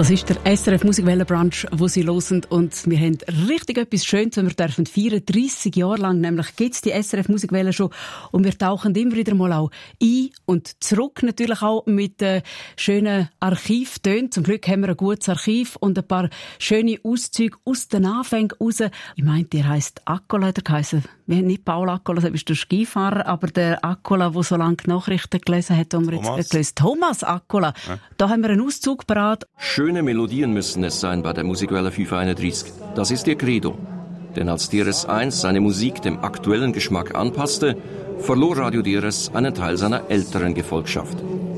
Das ist der SRF Musikwellenbrunch, wo Sie hören. Und wir haben richtig etwas Schönes, wenn wir dürfen feiern. 30 Jahre lang nämlich gibt es die SRF Musikwelle schon. Und wir tauchen immer wieder mal auch ein und zurück. Natürlich auch mit schönen Archivtönen. Zum Glück haben wir ein gutes Archiv und ein paar schöne Auszüge aus den Anfängen raus. Ich meinte, der heisst Accola, hat er geheißen. Wir haben nicht Paul Accola, das ist der Skifahrer, aber der Accola, der so lange die Nachrichten gelesen hat, haben wir jetzt gelesen. Thomas Accola. Ja. Da haben wir einen Auszug parat. Schöne Melodien müssen es sein bei der Musikwelle 531. Das ist ihr Credo. Denn als DRS1 seine Musik dem aktuellen Geschmack anpasste, verlor Radio DRS einen Teil seiner älteren Gefolgschaft.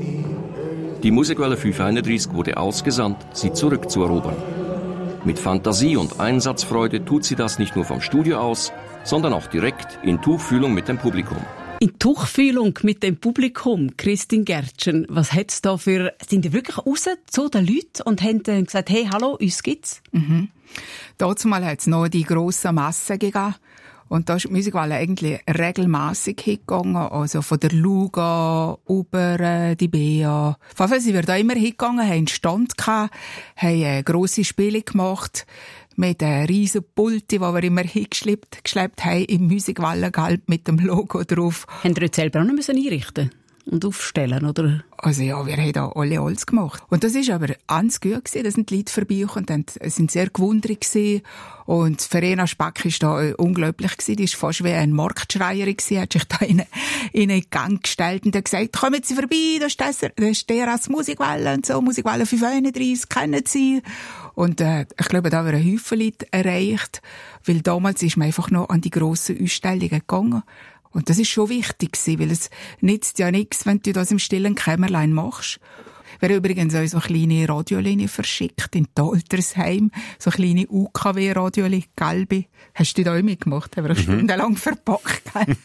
Die Musikwelle 531 wurde ausgesandt, sie zurückzuerobern. Mit Fantasie und Einsatzfreude tut sie das nicht nur vom Studio aus, sondern auch direkt in Tuchfühlung mit dem Publikum. In Tuchfühlung mit dem Publikum, Christine Gärtchen, was hat's da für... Sind die wirklich raus zu den Leuten und haben dann gesagt, hey, hallo, uns gibt's? Mhm. Dazumal hat es noch die grosse Masse gegeben. Und da ist die Musikwelle eigentlich regelmässig hingegangen. Also von der Luga über die Bea. Von Anfang an sind wir da immer hingegangen, haben einen Stand gehabt, haben grosse Spiele gemacht. Mit einem riesen Pulti, das wir immer geschleppt haben, im Musikwellengelb mit dem Logo drauf. Haben Sie selber auch noch einrichten und aufstellen, oder? Also ja, wir haben da alle alles gemacht. Und das ist aber ganz gut gewesen. Da sind die Leute vorbeigekommen und sind sehr gewundert gewesen. Und Verena Speck ist da unglaublich gewesen. Die ist fast wie ein Marktschreier gewesen. Hat sich da in einen Gang gestellt und hat gesagt, kommen Sie vorbei, das ist DRS Musikwelle und so, Musikwelle 531, kennen Sie? Und ich glaube, da haben wir einen Haufen Leute erreicht, weil damals ist man einfach noch an die grossen Ausstellungen gegangen. Und das ist schon wichtig gewesen, weil es nützt ja nichts, wenn du das im stillen Kämmerlein machst. Wir haben übrigens auch so kleine Radiolinien verschickt in Altersheim, so kleine UKW-Radiolinien, gelbe. Hast du da auch mitgemacht? Haben wir stundenlang verpackt.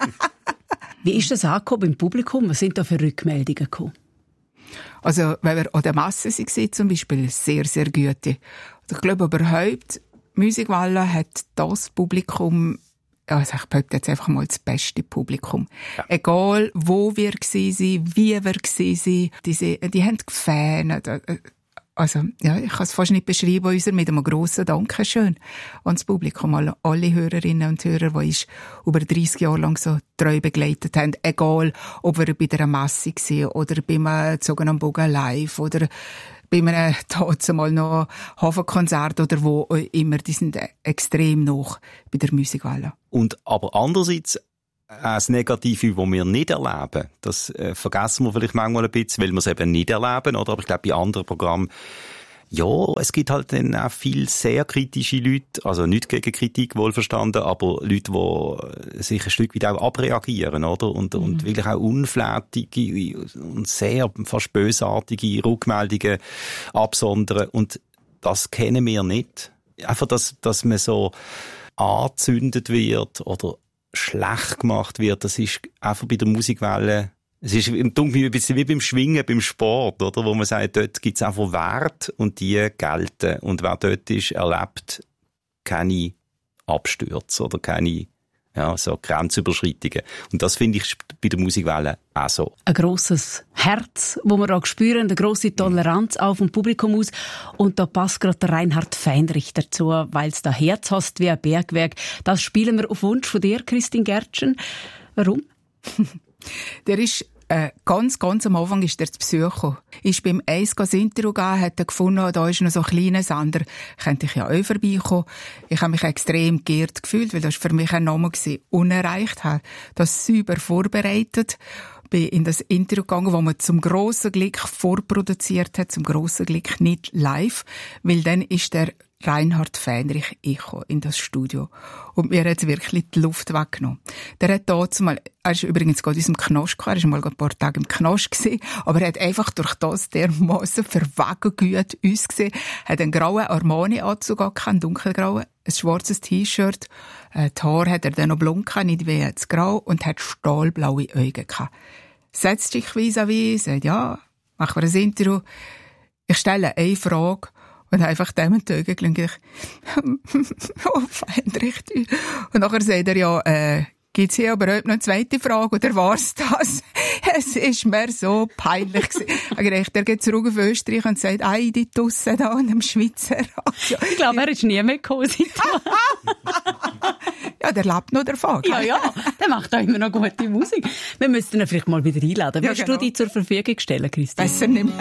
Wie ist das angekommen im Publikum? Was sind da für Rückmeldungen gekommen? Also, wenn wir an der Masse waren, zum Beispiel, sehr, sehr gute. Ich glaube überhaupt, Musikwelle hat das Publikum, also ich behaupte jetzt einfach mal das beste Publikum. Ja. Egal, wo wir waren, wie wir waren, die haben gefans. Also, ja, ich kann es fast nicht beschreiben, unser mit einem grossen Dankeschön an das Publikum, alle Hörerinnen und Hörer, die uns über 30 Jahre lang so treu begleitet haben. Egal, ob wir bei der Messe waren oder beim Zogen am Bogen live oder bei einem mal noch Hafenkonzert oder wo immer, die sind extrem noch bei der Musikwelle. Und aber andererseits das Negative, das wir nicht erleben, das vergessen wir vielleicht manchmal ein bisschen, weil wir es eben nicht erleben, oder? Aber ich glaube, bei anderen Programmen, ja, es gibt halt dann auch viele sehr kritische Leute, also nicht gegen Kritik, wohlverstanden, aber Leute, die sich ein Stück weit auch abreagieren, oder? Und wirklich auch unflätige und sehr fast bösartige Rückmeldungen absondern. Und das kennen wir nicht. Einfach, dass man so angezündet wird oder schlecht gemacht wird, das ist einfach bei der Musikwelle, es ist im Dunkeln ein bisschen wie beim Schwingen, beim Sport, oder? Wo man sagt, dort gibt's einfach Werte und die gelten. Und wer dort ist, erlebt keine Abstürze oder keine, ja, so Grenzüberschreitungen. Und das finde ich bei der Musikwelle auch so. Ein grosses Herz, wo wir auch spüren, eine grosse Toleranz auch vom Publikum aus. Und da passt gerade der Reinhard Feinrich dazu, weil es da Herz hast wie ein Bergwerk. Das spielen wir auf Wunsch von dir, Christine Gärtchen. Warum? Der ist ganz am Anfang ist der zu Besuch gekommen. Ist beim Eis das Interview gegeben, hat er gefunden, da ist noch so ein kleiner Sender, könnte ich ja auch vorbeikommen. Ich habe mich extrem geehrt gefühlt, weil das war für mich ein Name gewesen, unerreicht hat. Das super vorbereitet. Bin in das Interview gegangen, wo man zum grossen Glück vorproduziert hat, zum grossen Glück nicht live, weil dann ist der Reinhard Feinrich in das Studio. Und mir hat wirklich die Luft weggenommen. Der hat er ist übrigens gerade in unserem Knast gekommen, er war mal ein paar Tage im Knast gewesen, aber er hat einfach durch das dermassen verwegen gut uns gesehen, hat einen grauen Armani-Anzug gehabt, einen dunkelgrauen, ein schwarzes T-Shirt, die Haare hat er dann noch blond gehabt, nicht wie jetzt grau, und hat stahlblaue Augen gehabt. Setzt dich vis-à-vis, sagt, ja, machen wir ein Interview. Ich stelle eine Frage, und einfach dem in die Augen geschaut, oh, Feinrich. Und nachher sagt er, ja, Gibt's hier aber heute noch eine zweite Frage, oder war's das? Es ist mir so peinlich gewesen. Er geht zurück auf Österreich und sagt, die Tusse da an dem Schweizer Radio. Ich glaube, er ist nie mehr gekommen. Ja, der lebt noch davon. Ja, der macht auch immer noch gute Musik. Wir müssten ihn vielleicht mal wieder einladen. Willst du dich zur Verfügung stellen, Christine? Besser nicht mehr.